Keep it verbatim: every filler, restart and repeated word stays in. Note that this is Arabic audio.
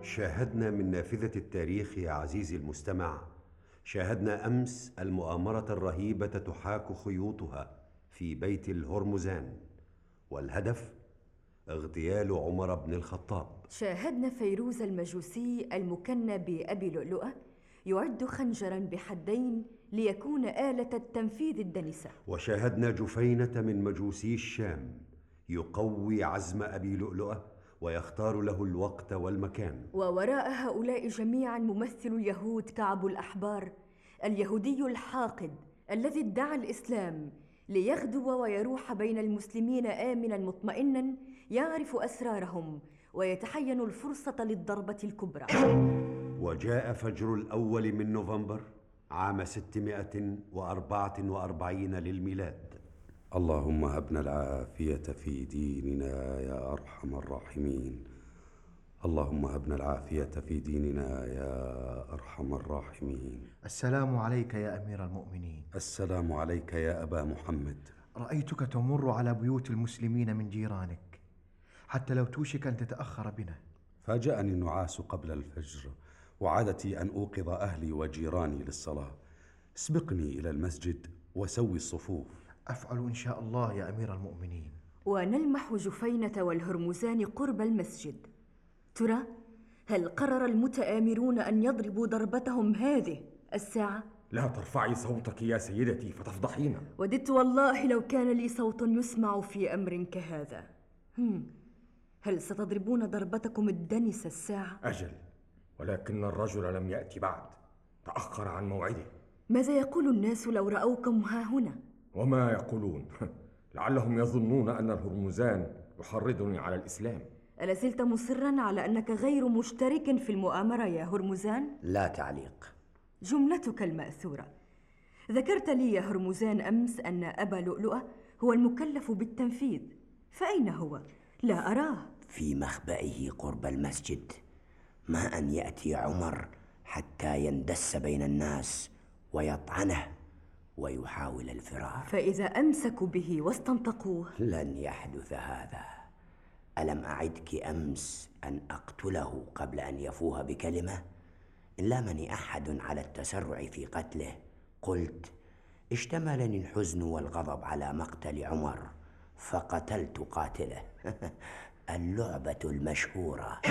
شاهدنا من نافذة التاريخ يا عزيزي المستمع، شاهدنا أمس المؤامرة الرهيبة تحاك خيوطها في بيت الهرمزان، والهدف اغتيال عمر بن الخطاب. شاهدنا فيروز المجوسي المكنى بأبي لؤلؤة يعد خنجرا بحدين ليكون آلة التنفيذ الدنسة. وشاهدنا جفينة من مجوسي الشام يقوي عزم أبي لؤلؤة ويختار له الوقت والمكان. ووراء هؤلاء جميعا ممثل اليهود كعب الأحبار، اليهودي الحاقد الذي ادعى الإسلام ليغدو ويروح بين المسلمين آمنا مطمئنا، يعرف أسرارهم ويتحين الفرصة للضربة الكبرى. وجاء فجر الأول من نوفمبر عام ستمائة وأربعة وأربعين للميلاد. اللهم هبنا العافية في ديننا يا أرحم الراحمين. اللهم هبنا العافية في ديننا يا أرحم الراحمين. السلام عليك يا أمير المؤمنين. السلام عليك يا أبا محمد. رأيتك تمر على بيوت المسلمين من جيرانك حتى لو توشك أن تتأخر بنا. فاجأني النعاس قبل الفجر، وعادتي أن أوقظ أهلي وجيراني للصلاة. اسبقني إلى المسجد وسوي الصفوف. أفعل إن شاء الله يا أمير المؤمنين. ونلمح جفينة والهرمزان قرب المسجد. ترى هل قرر المتآمرون أن يضربوا ضربتهم هذه الساعة؟ لا ترفعي صوتك يا سيدتي فتفضحينا. وددت والله لو كان لي صوت يسمع في أمر كهذا. هم. هل ستضربون ضربتكم الدنسة الساعة؟ أجل، ولكن الرجل لم يأتي بعد، تأخر عن موعده. ماذا يقول الناس لو رأوكم ها هنا؟ وما يقولون؟ لعلهم يظنون أن الهرمزان يحرضني على الإسلام. ألازلت مصرا على أنك غير مشترك في المؤامرة يا هرمزان؟ لا تعليق. جملتك المأثورة. ذكرت لي يا هرمزان أمس أن أبا لؤلؤة هو المكلف بالتنفيذ، فأين هو؟ لا أراه. في مخبئه قرب المسجد، ما أن يأتي عمر حتى يندس بين الناس ويطعنه ويحاول الفرار. فإذا أمسكوا به واستنطقوه؟ لن يحدث هذا. ألم أعدك أمس أن أقتله قبل أن يفوه بكلمة؟ إن لامني أحد على التسرع في قتله قلت اشتملني الحزن والغضب على مقتل عمر فقتلت قاتله. اللعبة المشهورة.